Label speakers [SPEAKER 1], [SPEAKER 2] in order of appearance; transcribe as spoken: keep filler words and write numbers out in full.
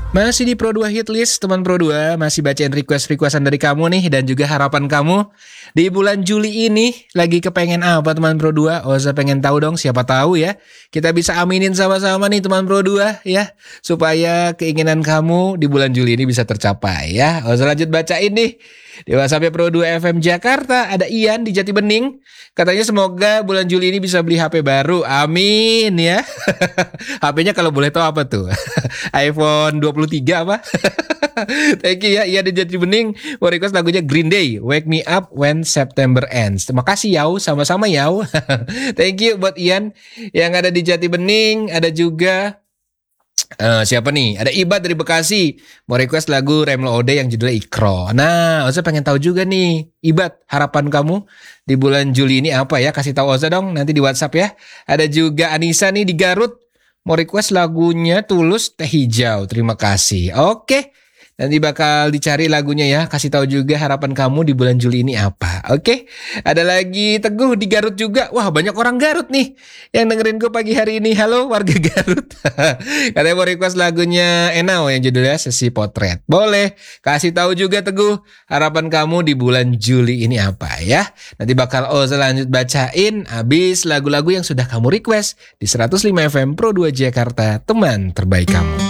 [SPEAKER 1] Masih di Pro dua Hit List, teman Pro dua, masih bacain request-requestan dari kamu nih dan juga harapan kamu. Di bulan Juli ini lagi kepengen apa teman Pro dua? Oza pengen tahu dong, siapa tahu ya. Kita bisa aminin sama-sama nih teman Pro dua ya, supaya keinginan kamu di bulan Juli ini bisa tercapai ya. Oza lanjut bacain nih. Di WhatsApp Pro dua F M Jakarta ada Ian di Jati Bening. Katanya semoga bulan Juli ini bisa beli H P baru. Amin ya. H P-nya kalau boleh tahu apa tuh? iPhone dua puluh tiga apa? Thank you ya Ian di Jati Bening. Mau request lagunya Green Day, Wake Me Up When September Ends. Terima kasih Yau, sama-sama Yau. Thank you buat Ian yang ada di Jati Bening. Ada juga Uh, siapa nih? Ada Ibad dari Bekasi mau request lagu Remlo Ode yang judulnya Ikro. Nah, Oza pengen tahu juga nih, Ibad, harapan kamu di bulan Juli ini apa ya? Kasih tahu Oza dong nanti di WhatsApp ya. Ada juga Anissa nih di Garut mau request lagunya Tulus Teh Hijau. Terima kasih. Oke. Nanti bakal dicari lagunya ya. Kasih tahu juga harapan kamu di bulan Juli ini apa. Oke. Ada lagi Teguh di Garut juga. Wah, banyak orang Garut nih yang dengerin gue pagi hari ini. Halo warga Garut. Katanya mau request lagunya Enau yang judulnya Sesi Potret. Boleh. Kasih tahu juga Teguh harapan kamu di bulan Juli ini apa ya. Nanti bakal Oza lanjut bacain abis lagu-lagu yang sudah kamu request di seratus lima F M Pro dua Jakarta, teman terbaik kamu.